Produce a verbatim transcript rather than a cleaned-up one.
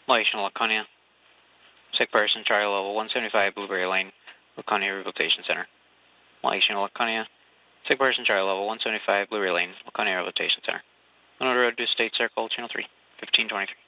Malaysian Laconia. Sick person, Charlie level one seventy-five, Blueberry Lane, Laconia Rehabilitation Center. Malaysian Laconia. Sick person, Charlie level one seventy-five, Blueberry Lane, Laconia Rehabilitation Center. On the road to State Circle, Channel three, fifteen twenty-three.